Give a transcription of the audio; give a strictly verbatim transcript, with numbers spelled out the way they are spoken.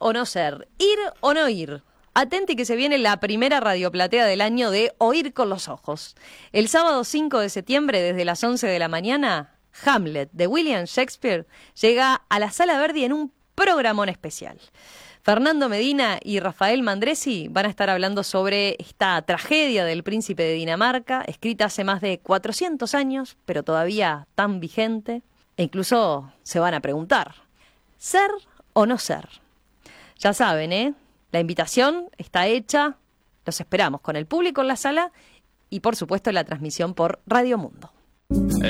o no ser, ir o no ir. Atenti que se viene la primera radioplatea del año de Oír con los Ojos. El sábado cinco de septiembre, desde las once de la mañana, Hamlet, de William Shakespeare, llega a la Sala Verdi en un programón especial. Fernando Medina y Rafael Mandresi van a estar hablando sobre esta tragedia del príncipe de Dinamarca, escrita hace más de cuatrocientos años, pero todavía tan vigente. E incluso se van a preguntar, ¿ser o no ser? Ya saben, ¿eh? La invitación está hecha, los esperamos con el público en la sala y por supuesto la transmisión por Radio Mundo.